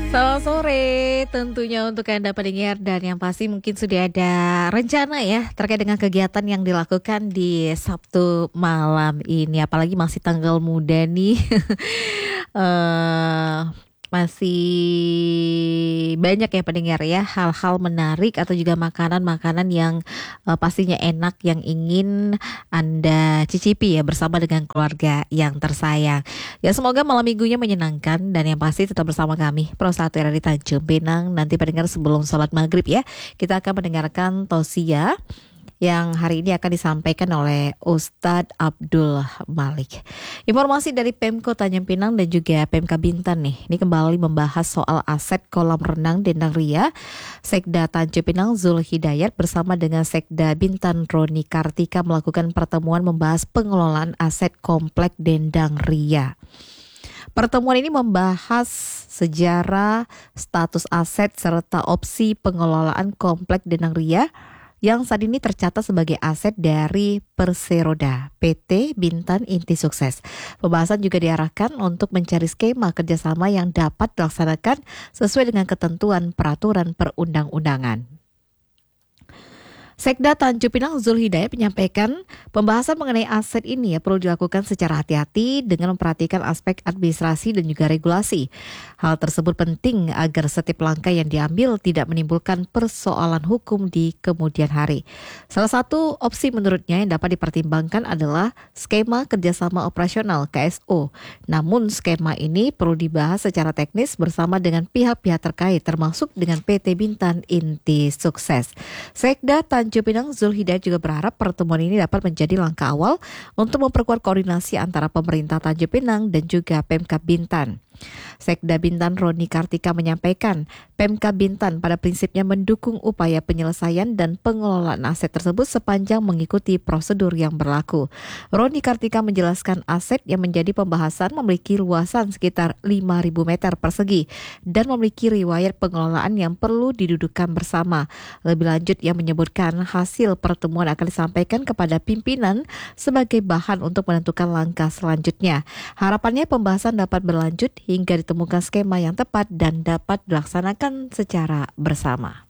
Selamat sore tentunya untuk Anda pendengar dan yang pasti mungkin sudah ada rencana ya terkait dengan kegiatan yang dilakukan di Sabtu malam ini, apalagi masih tanggal muda nih. eh Masih banyak ya pendengar ya hal-hal menarik atau juga makanan-makanan yang pastinya enak yang ingin Anda cicipi ya bersama dengan keluarga yang tersayang. Ya semoga malam minggunya menyenangkan dan yang pasti tetap bersama kami Pro 1 RRI Tanjung Pinang. Nanti pendengar sebelum sholat maghrib ya kita akan mendengarkan tausiah yang hari ini akan disampaikan oleh Ustadz Abdul Malik. Informasi dari Pemko Tanjung Pinang dan juga Pemka Bintan nih. Ini kembali membahas soal aset kolam renang Dendang Ria. Sekda Tanjung Pinang Zul Hidayat bersama dengan Sekda Bintan Roni Kartika melakukan pertemuan membahas pengelolaan aset komplek Dendang Ria. Pertemuan ini membahas sejarah, status aset, serta opsi pengelolaan komplek Dendang Ria yang saat ini tercatat sebagai aset dari Perseroda PT Bintan Inti Sukses. Pembahasan juga diarahkan untuk mencari skema kerjasama yang dapat dilaksanakan sesuai dengan ketentuan peraturan perundang-undangan. Sekda Tanjung Pinang Zul Hidayat menyampaikan pembahasan mengenai aset ini ya perlu dilakukan secara hati-hati dengan memperhatikan aspek administrasi dan juga regulasi. Hal tersebut penting agar setiap langkah yang diambil tidak menimbulkan persoalan hukum di kemudian hari. Salah satu opsi menurutnya yang dapat dipertimbangkan adalah skema kerjasama operasional KSO. Namun skema ini perlu dibahas secara teknis bersama dengan pihak-pihak terkait termasuk dengan PT Bintan Inti Sukses. Sekda Tanjung Pinang Zul Hidayat juga berharap pertemuan ini dapat menjadi langkah awal untuk memperkuat koordinasi antara pemerintah Tanjung Pinang dan juga Pemka Bintan. Sekda Bintan Roni Kartika menyampaikan, Pemka Bintan pada prinsipnya mendukung upaya penyelesaian dan pengelolaan aset tersebut sepanjang mengikuti prosedur yang berlaku. Roni Kartika menjelaskan aset yang menjadi pembahasan memiliki luasan sekitar 5.000 meter persegi dan memiliki riwayat pengelolaan yang perlu didudukan bersama. Lebih lanjut ia menyebutkan hasil pertemuan akan disampaikan kepada pimpinan sebagai bahan untuk menentukan langkah selanjutnya. Harapannya pembahasan dapat berlanjut hingga ditemukan skema yang tepat dan dapat dilaksanakan secara bersama.